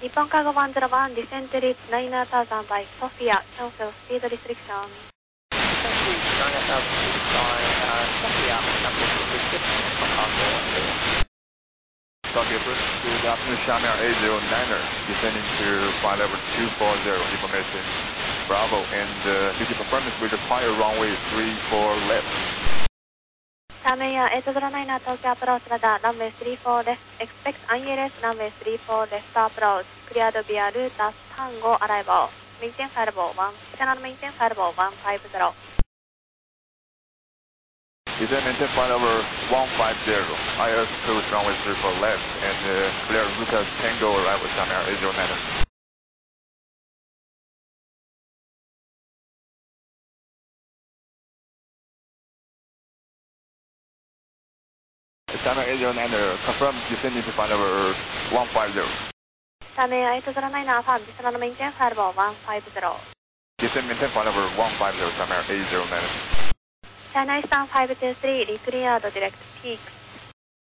日本カーゴ101 descent to reach 9000 by Sofia, cancel speed restriction. Thank you, 9000 by Sofia, cancel speed restriction for cargo 101. Sofia Bruce, good afternoon, Shamir 809er, descending to flight level 240, information Bravo, and did you confirm this with the fire runway 34 left? サメヤ809 東京アプローチラダー、ランウェイ34 left, expect ILS ランウェイ34 left approach, cleared via route as Tango arrival, maintain fireable 1, channel maintain fireable 150. Descend maintain flight level 150, ILS cruise runway 34 left, and clear route as Tango arrival, Shamir 809er. Shamir 809er, confirm descending to flight level 150. サメヤ809 affirm, channel maintain fireable 150. Descend maintain flight level 150, Shamir 809er. China Eastern 523, declared direct peak